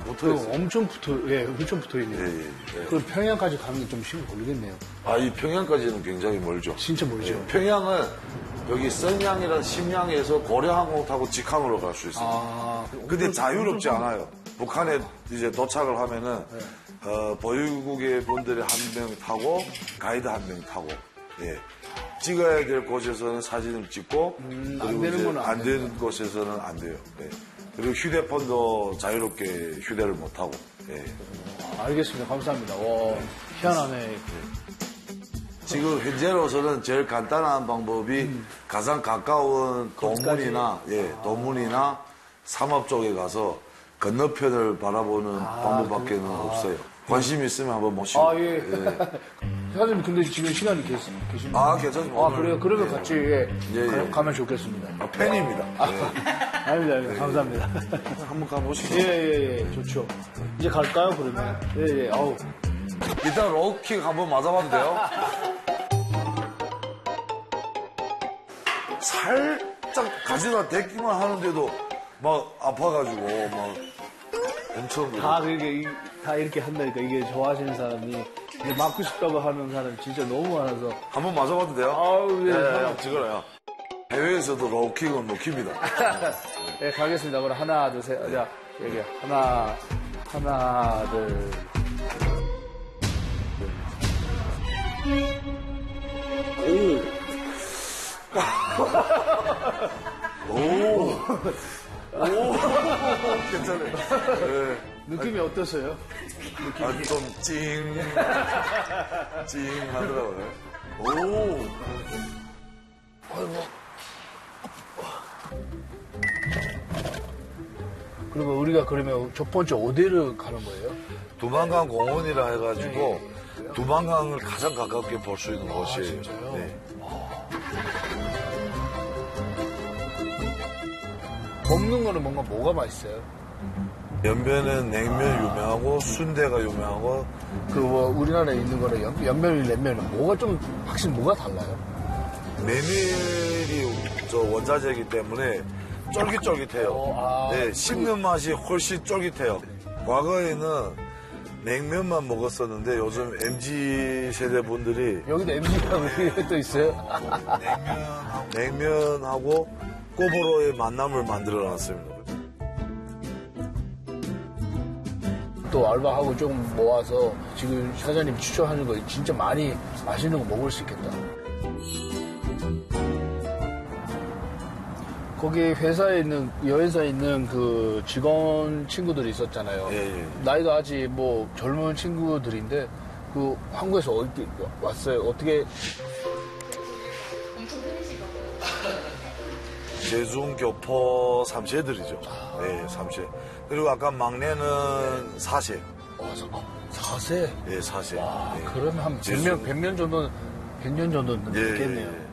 붙어 있어요. 엄청 붙어 있네요. 예. 그럼 평양까지 가는 게 좀 시간 걸리겠네요. 이 평양까지는 굉장히 멀죠. 진짜 멀죠. 예, 평양은 여기 선양이랑 심양에서 고려항공 타고 직항으로 갈 수 있어요. 근데 자유롭지 않아요. 북한에 이제 도착을 하면은 보유국의 분들이 한 명 타고 가이드 한 명 타고 찍어야 될 곳에서는 사진을 찍고 그리고 안 되는 곳에서는 안 돼요. 그리고 휴대폰도 자유롭게 휴대를 못 하고. 알겠습니다. 감사합니다. 와, 희한하네. 지금 현재로서는 제일 간단한 방법이 가장 가까운 도문이나 삼업 쪽에 가서 건너편을 바라보는 방법밖에는 없어요. 관심 있으면 한번 모시고. 예. 사장님, 근데 지금 시간이 계십니까? 괜찮습니다. 그래요? 그러면 같이 가면 좋겠습니다. 팬입니다. 아닙니다. 감사합니다. 한번 가보시죠. 예. 좋죠. 이제 갈까요, 그러면? 예. 아우. 일단 로우킥 한번 맞아봐도 돼요? 살짝 가지다 대기만 하는데도 막 아파가지고 막 엄청. 다 이렇게 한다니까. 이게 좋아하시는 사람이 이제 맞고 싶다고 하는 사람이 진짜 너무 많아서. 한번 맞아봐도 돼요? 아우, 예. 찍어요. 해외에서도 로우킥은 놓깁니다. 네, 가겠습니다. 그럼 하나, 둘, 셋. 자, 여기 하나, 둘. 오. 괜찮아요. 느낌이 어떠세요? 좀 하더라고요. 오. 그리고 우리가 그러면 첫 번째 어디를 가는 거예요? 두만강 공원이라 해가지고 두만강을 가장 가깝게 볼 수 있는 곳이에요. 진짜요? 네. 먹는 거는 뭐가 맛있어요? 연변은 냉면 유명하고 순대가 유명하고 우리나라에 있는 거는 연면이 냉면은 확실히 뭐가 달라요? 메밀이 원자재이기 때문에 쫄깃쫄깃해요. 씹는 맛이 훨씬 쫄깃해요. 과거에는 냉면만 먹었었는데 요즘 MZ 세대 분들이 여기도 MZ라고 또 있어요? 냉면하고 꼬보로의 만남을 만들어 놨습니다. 또 알바하고 좀 모아서 지금 사장님 추천하는 거 진짜 많이 맛있는 거 먹을 수 있겠다. 거기 여회사에 있는 그 직원 친구들이 있었잖아요. 예. 나이가 아직 젊은 친구들인데 한국에서 어디 왔어요? 어떻게? 제중교포 3세들이죠. 네, 3세. 그리고 아까 막내는 4세. 4세? 예, 4세. 그러면 한 100년 정도는 됐겠네요.